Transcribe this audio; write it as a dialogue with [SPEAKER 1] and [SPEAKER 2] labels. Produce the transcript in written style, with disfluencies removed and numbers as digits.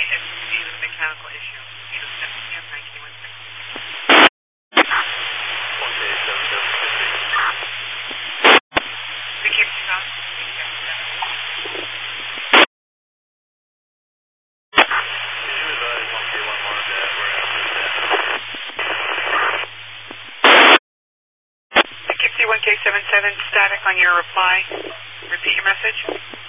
[SPEAKER 1] it's a mechanical issue. 7 p.m. 1916. We keep stop. Poughkeepsie 1K77 static on your reply. Repeat your message.